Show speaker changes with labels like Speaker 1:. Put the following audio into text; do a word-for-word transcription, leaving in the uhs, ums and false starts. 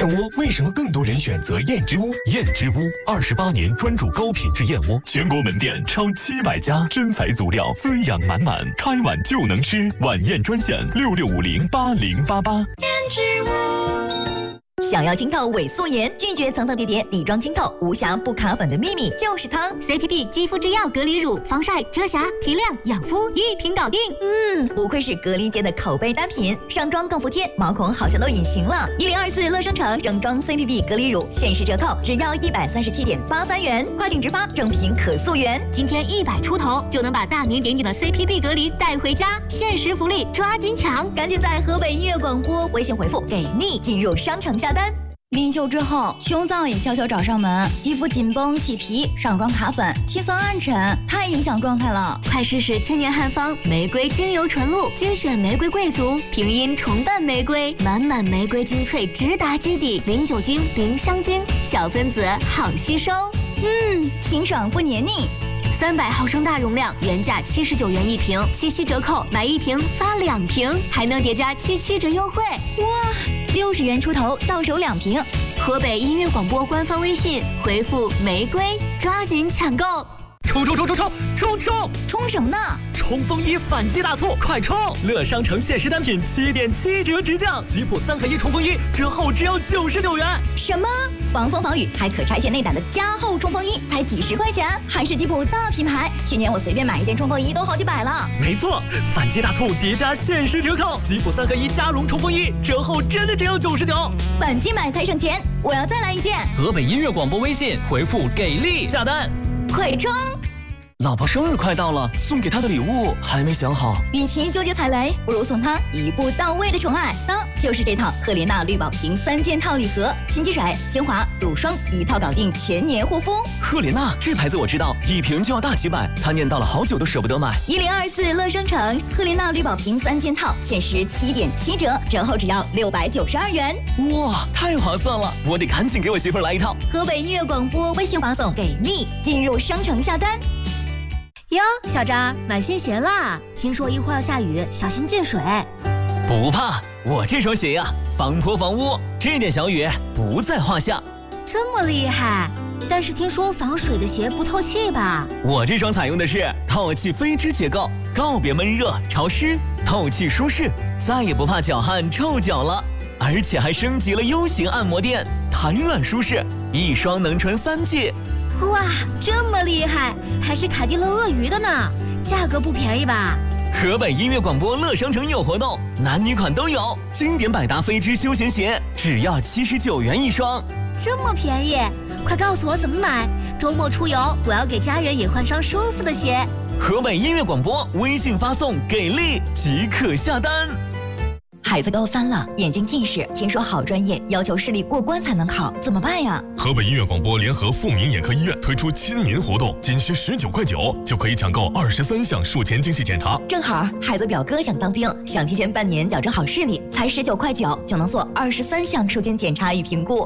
Speaker 1: 燕窝为什么更多人选择燕之屋？燕之屋二十八年专注高品质燕窝，全国门店超七百家，真材足料，滋养满满，开碗就能吃。晚宴专线六六五零八零八八。
Speaker 2: 燕之屋。想要清透伪素颜，拒绝层层叠叠底妆清透，无瑕不卡粉的秘密就是它
Speaker 3: C P P 肌肤之钥隔离乳，防晒、遮瑕、提亮、养肤一瓶搞定。
Speaker 2: 嗯，不愧是隔离界的口碑单品，上妆更服帖，毛孔好像都隐形了。一零二四乐生城整装 C P P 隔离乳限时折扣，只要一百三十七点八三元，跨境直发，正品可溯源。
Speaker 3: 今天一百出头就能把大名鼎鼎的 C P P 隔离带回家，限时福利抓紧抢！
Speaker 2: 赶紧在河北音乐广播微信回复给力进入商城下单。临休之后，穷燥也悄悄找上门，肌肤紧绷起皮，上妆卡粉，气色暗沉，太影响状态了。
Speaker 3: 快试试千年汉方玫瑰精油纯露，精选玫瑰贵族，平阴重瓣玫瑰，满满玫瑰精粹直达基底，零酒精，零香精，小分子好吸收。
Speaker 2: 嗯，清爽不黏腻。
Speaker 3: 三百毫升大容量，原价七十九元一瓶，七七折扣，买一瓶发两瓶，还能叠加七七折优惠。
Speaker 2: 哇，六十元出头到手两瓶。
Speaker 3: 河北音乐广播官方微信回复玫瑰，抓紧抢购！
Speaker 4: 冲冲冲冲冲冲冲！
Speaker 2: 冲什么呢？
Speaker 4: 冲锋衣反季大促，快冲！乐商城限时单品七点七折直降，吉普三合一冲锋衣折后只要九十九元。
Speaker 2: 什么？防风防雨还可拆卸内胆的加厚冲锋衣才几十块钱，还是吉普大品牌。去年我随便买一件冲锋衣都好几百了。
Speaker 4: 没错，反季大促叠加限时折扣，吉普三合一加绒冲锋衣折后真的只要九十九。
Speaker 2: 反季买才省钱，我要再来一件。
Speaker 4: 河北音乐广播微信回复给力下单，
Speaker 2: 快冲！
Speaker 5: 老婆生日快到了，送给她的礼物还没想好。
Speaker 2: 与其纠结踩雷，不如送她一步到位的宠爱。那就是这套赫莲娜绿宝瓶三件套礼盒，新机水、精华、乳霜一套搞定，全年护肤。
Speaker 5: 赫莲娜这牌子我知道，一瓶就要大几百，她念叨了好久都舍不得买。
Speaker 2: 一零二四乐商城赫莲娜绿宝瓶三件套，限时七点七折，折后只要六百九十二元。
Speaker 5: 哇，太划算了！我得赶紧给我媳妇儿来一套。
Speaker 2: 河北音乐广播微信发送给力，进入商城下单。
Speaker 3: 哟，小张买新鞋啦！听说一会儿要下雨，小心进水。
Speaker 5: 不怕，我这双鞋呀、啊，防泼防污，这点小雨不在话下。
Speaker 3: 这么厉害？但是听说防水的鞋不透气吧？
Speaker 5: 我这双采用的是透气飞织结构，告别闷热潮湿，透气舒适，再也不怕脚汗臭脚了。而且还升级了 U 型按摩垫，弹软舒适，一双能穿三季。
Speaker 3: 哇，这么厉害，还是凯迪乐鳄鱼的呢，价格不便宜吧？
Speaker 5: 河北音乐广播乐商城有活动，男女款都有，经典百搭飞织休闲鞋只要七十九元一双，
Speaker 3: 这么便宜，快告诉我怎么买，周末出游我要给家人也换双舒服的鞋。
Speaker 5: 河北音乐广播微信发送给力即可下单。
Speaker 2: 孩子高三了，眼睛近视，听说好专业要求视力过关才能考，怎么办呀？
Speaker 1: 河北音乐广播联合富民眼科医院推出亲民活动，仅需十九块九就可以抢购二十三项术前精细检查。
Speaker 2: 正好孩子表哥想当兵，想提前半年矫正好视力，才十九块九就能做二十三项术前检查与评估。